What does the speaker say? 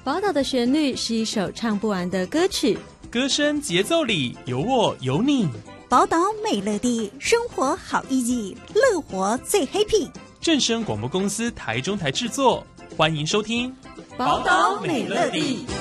宝岛的旋律是一首唱不完的歌曲， 歌声节奏里有我有你。 宝岛美乐地，生活好意义，乐活最 happy。 正声广播公司台中台制作，欢迎收听宝岛美乐地。